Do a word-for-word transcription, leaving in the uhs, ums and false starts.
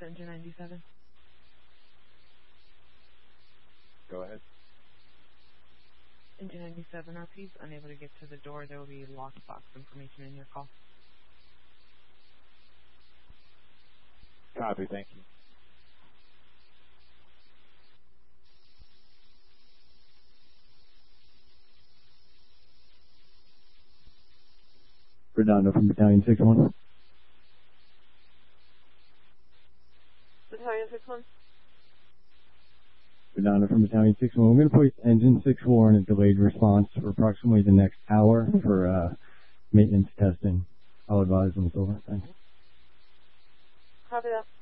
to Engine ninety-seven. Go ahead. Engine ninety-seven, R P is unable to get to the door. There will be lockbox information in your call. Copy, thank you. Redondo from Battalion six one. Battalion six one. Redondo from Battalion six one. We're going to place Engine six four in a delayed response for approximately the next hour for uh, maintenance testing. I'll advise when it's over. Thanks. Copy that.